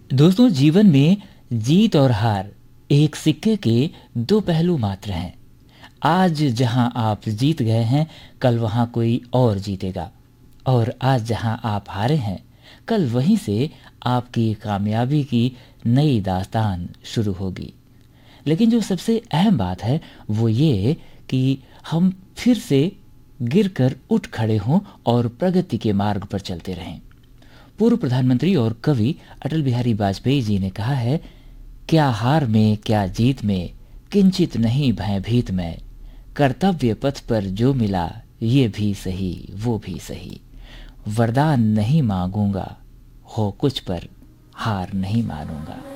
दोस्तों, जीवन में जीत और हार एक सिक्के के दो पहलू मात्र हैं। आज जहां आप जीत गए हैं, कल वहां कोई और जीतेगा, और आज जहां आप हारे हैं, कल वहीं से आपकी कामयाबी की नई दास्तान शुरू होगी। लेकिन जो सबसे अहम बात है वो ये कि हम फिर से गिरकर उठ खड़े हों और प्रगति के मार्ग पर चलते रहें। पूर्व प्रधानमंत्री और कवि अटल बिहारी वाजपेयी जी ने कहा है, क्या हार में क्या जीत में, किंचित नहीं भयभीत मैं, कर्तव्य पथ पर जो मिला, ये भी सही वो भी सही। वरदान नहीं मांगूंगा, हो कुछ पर हार नहीं मानूंगा।